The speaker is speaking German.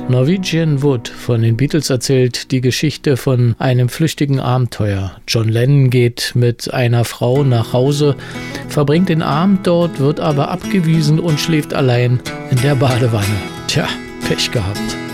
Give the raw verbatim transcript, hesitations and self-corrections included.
Norwegian Wood von den Beatles erzählt die Geschichte von einem flüchtigen Abenteuer. John Lennon geht mit einer Frau nach Hause, verbringt den Abend dort, wird aber abgewiesen und schläft allein in der Badewanne. Tja, Pech gehabt.